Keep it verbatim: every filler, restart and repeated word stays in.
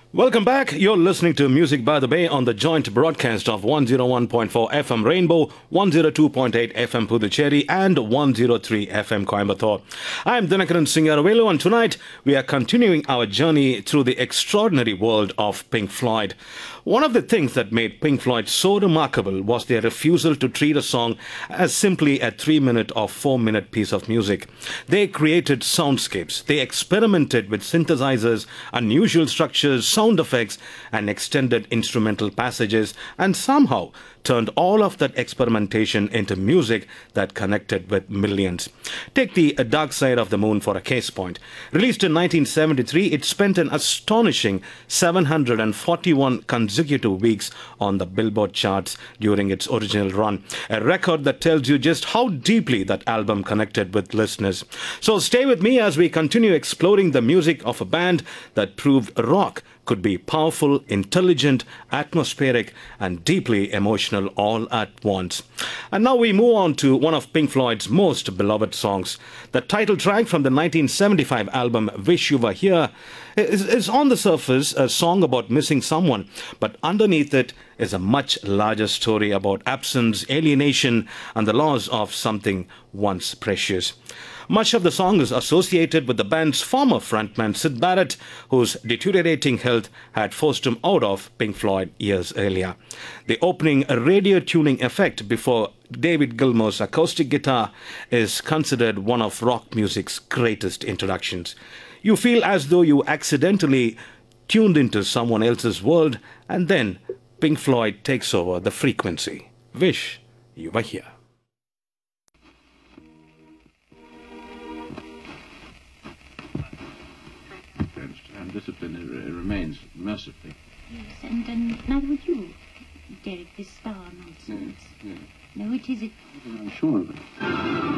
Welcome back. You're listening to Music by the Bay on the joint broadcast of one oh one point four F M Rainbow, one oh two point eight F M Puducherry, and one oh three F M Coimbatore. I'm Dinakaran Singaravelu, and tonight we are continuing our journey through the extraordinary world of Pink Floyd. One of the things that made Pink Floyd so remarkable was their refusal to treat a song as simply a three-minute or four-minute piece of music. They created soundscapes. They experimented with synthesizers, unusual structures, sound effects, and extended instrumental passages, and somehow turned all of that experimentation into music that connected with millions. Take the Dark Side of the Moon for a case point. Released in nineteen seventy-three, it spent an astonishing seven hundred forty-one consecutive weeks on the Billboard charts during its original run, a record that tells you just how deeply that album connected with listeners. So stay with me as we continue exploring the music of a band that proved rock could be powerful, intelligent, atmospheric, and deeply emotional all at once. And now we move on to one of Pink Floyd's most beloved songs. The title track from the nineteen seventy-five album Wish You Were Here is, is on the surface a song about missing someone, but underneath it is a much larger story about absence, alienation, and the loss of something once precious. Much of the song is associated with the band's former frontman Syd Barrett, whose deteriorating health had forced him out of Pink Floyd years earlier. The opening radio tuning effect before David Gilmour's acoustic guitar is considered one of rock music's greatest introductions. You feel as though you accidentally tuned into someone else's world, and then Pink Floyd takes over the frequency. Wish You Were Here. And discipline it remains mercifully. Yes, and, and neither would you, Derek, this star nonsense. Yes, yes. No, it is it. I'm sure of it.